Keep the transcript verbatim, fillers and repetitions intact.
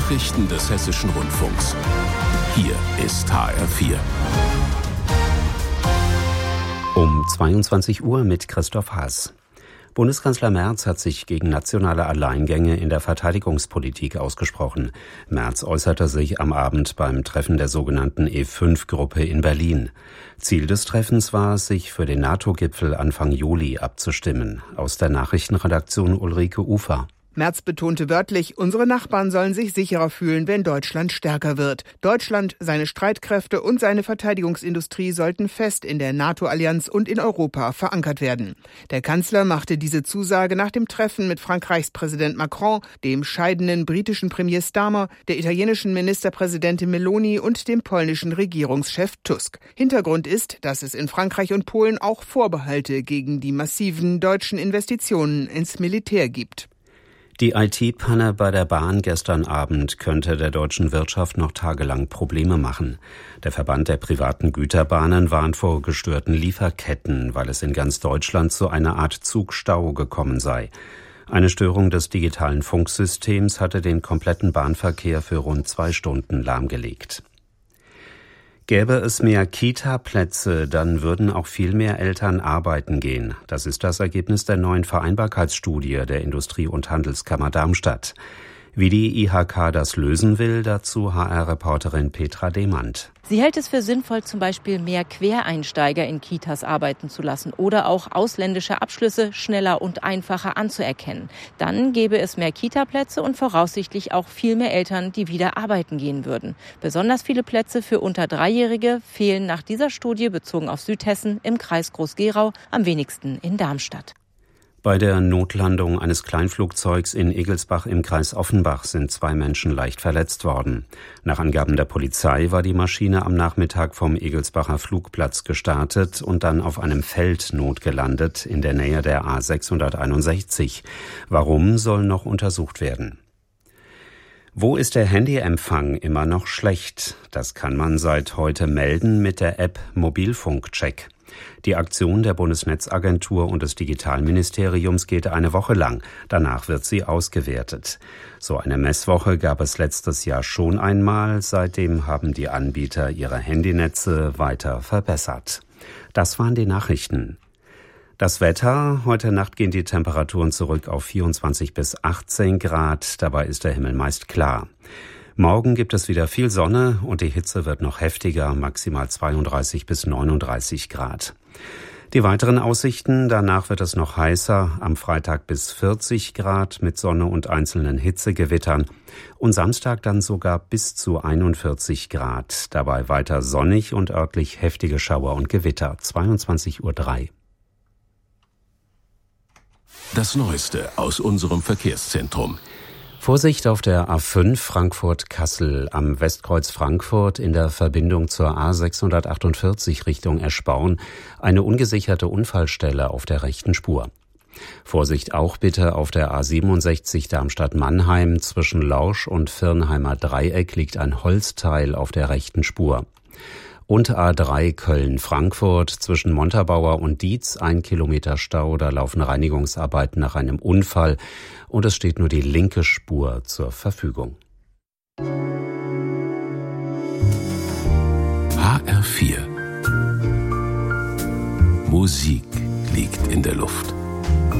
Nachrichten des Hessischen Rundfunks. Hier ist H R vier. Um zweiundzwanzig Uhr mit Christoph Haas. Bundeskanzler Merz hat sich gegen nationale Alleingänge in der Verteidigungspolitik ausgesprochen. Merz äußerte sich am Abend beim Treffen der sogenannten E fünf Gruppe in Berlin. Ziel des Treffens war es, sich für den NATO-Gipfel Anfang Juli abzustimmen. Aus der Nachrichtenredaktion Ulrike Ufer. Merz betonte wörtlich, unsere Nachbarn sollen sich sicherer fühlen, wenn Deutschland stärker wird. Deutschland, seine Streitkräfte und seine Verteidigungsindustrie sollten fest in der NATO-Allianz und in Europa verankert werden. Der Kanzler machte diese Zusage nach dem Treffen mit Frankreichs Präsident Macron, dem scheidenden britischen Premier Starmer, der italienischen Ministerpräsidentin Meloni und dem polnischen Regierungschef Tusk. Hintergrund ist, dass es in Frankreich und Polen auch Vorbehalte gegen die massiven deutschen Investitionen ins Militär gibt. Die I T-Panne bei der Bahn gestern Abend könnte der deutschen Wirtschaft noch tagelang Probleme machen. Der Verband der privaten Güterbahnen warnt vor gestörten Lieferketten, weil es in ganz Deutschland zu einer Art Zugstau gekommen sei. Eine Störung des digitalen Funksystems hatte den kompletten Bahnverkehr für rund zwei Stunden lahmgelegt. Gäbe es mehr Kita-Plätze, dann würden auch viel mehr Eltern arbeiten gehen. Das ist das Ergebnis der neuen Vereinbarkeitsstudie der Industrie- und Handelskammer Darmstadt. Wie die I H K das lösen will, dazu H R-Reporterin Petra Demand. Sie hält es für sinnvoll, zum Beispiel mehr Quereinsteiger in Kitas arbeiten zu lassen oder auch ausländische Abschlüsse schneller und einfacher anzuerkennen. Dann gäbe es mehr Kita-Plätze und voraussichtlich auch viel mehr Eltern, die wieder arbeiten gehen würden. Besonders viele Plätze für unter Dreijährige fehlen nach dieser Studie bezogen auf Südhessen im Kreis Groß-Gerau, am wenigsten in Darmstadt. Bei der Notlandung eines Kleinflugzeugs in Egelsbach im Kreis Offenbach sind zwei Menschen leicht verletzt worden. Nach Angaben der Polizei war die Maschine am Nachmittag vom Egelsbacher Flugplatz gestartet und dann auf einem Feld notgelandet in der Nähe der A sechshunderteinundsechzig. Warum, soll noch untersucht werden. Wo ist der Handyempfang immer noch schlecht? Das kann man seit heute melden mit der App Mobilfunkcheck. Die Aktion der Bundesnetzagentur und des Digitalministeriums geht eine Woche lang. Danach wird sie ausgewertet. So eine Messwoche gab es letztes Jahr schon einmal. Seitdem haben die Anbieter ihre Handynetze weiter verbessert. Das waren die Nachrichten. Das Wetter. Heute Nacht gehen die Temperaturen zurück auf vierundzwanzig bis achtzehn Grad. Dabei ist der Himmel meist klar. Morgen gibt es wieder viel Sonne und die Hitze wird noch heftiger, maximal zweiunddreißig bis neununddreißig Grad. Die weiteren Aussichten, danach wird es noch heißer, am Freitag bis vierzig Grad mit Sonne und einzelnen Hitzegewittern und Samstag dann sogar bis zu einundvierzig Grad, dabei weiter sonnig und örtlich heftige Schauer und Gewitter, zweiundzwanzig Uhr drei. Das Neueste aus unserem Verkehrszentrum. Vorsicht auf der A fünf Frankfurt-Kassel am Westkreuz Frankfurt in der Verbindung zur A sechshundertachtundvierzig Richtung Eschborn. Eine ungesicherte Unfallstelle auf der rechten Spur. Vorsicht auch bitte auf der A siebenundsechzig Darmstadt-Mannheim. Zwischen Lausch und Virnheimer Dreieck liegt ein Holzteil auf der rechten Spur. Und A drei Köln-Frankfurt zwischen Montabaur und Dietz, ein Kilometer Stau, da laufen Reinigungsarbeiten nach einem Unfall und es steht nur die linke Spur zur Verfügung. H R vier. Musik liegt in der Luft.